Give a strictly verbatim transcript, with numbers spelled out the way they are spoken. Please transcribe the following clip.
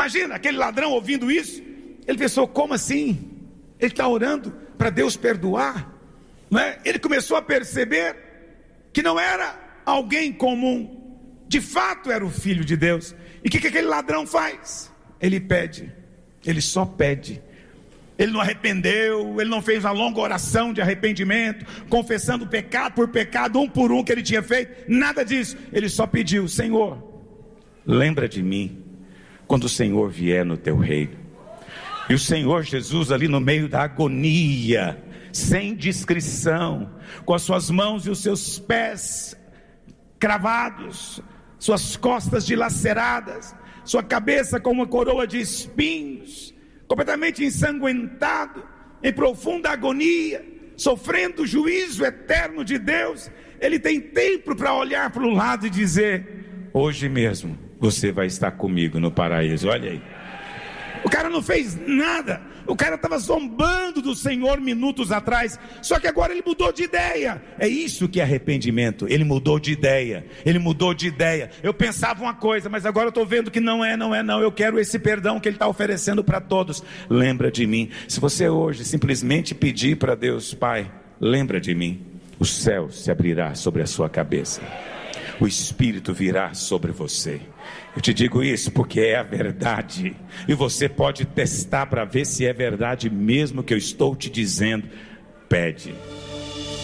Imagina aquele ladrão ouvindo isso. Ele pensou: como assim? Ele está orando para Deus perdoar, não é? Ele começou a perceber que não era alguém comum, de fato era o Filho de Deus. E o que, que aquele ladrão faz? Ele pede, ele só pede. Ele não arrependeu, ele não fez uma longa oração de arrependimento, confessando pecado por pecado, um por um que ele tinha feito, nada disso. Ele só pediu: Senhor, lembra de mim quando o Senhor vier no teu reino. E o Senhor Jesus, ali no meio da agonia, sem discrição, com as suas mãos e os seus pés cravados, suas costas dilaceradas, sua cabeça com uma coroa de espinhos, completamente ensanguentado, em profunda agonia, sofrendo o juízo eterno de Deus, ele tem tempo para olhar para o lado e dizer: hoje mesmo você vai estar comigo no paraíso. Olha aí. O cara não fez nada, o cara estava zombando do Senhor minutos atrás, só que agora ele mudou de ideia. É isso que é arrependimento. Ele mudou de ideia, ele mudou de ideia. Eu pensava uma coisa, mas agora eu estou vendo que não é, não é não, eu quero esse perdão que ele está oferecendo para todos. Lembra de mim. Se você hoje simplesmente pedir para Deus: Pai, lembra de mim, o céu se abrirá sobre a sua cabeça, o Espírito virá sobre você. Eu te digo isso porque é a verdade, e você pode testar para ver se é verdade mesmo que eu estou te dizendo. Pede.